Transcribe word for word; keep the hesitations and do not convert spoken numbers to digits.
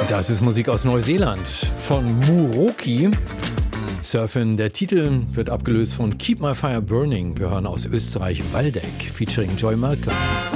Das ist Musik aus Neuseeland von Muroki. Surfin, der Titel wird abgelöst von Keep My Fire Burning. Wir hören aus Österreich Waldeck featuring Joy Malcolm.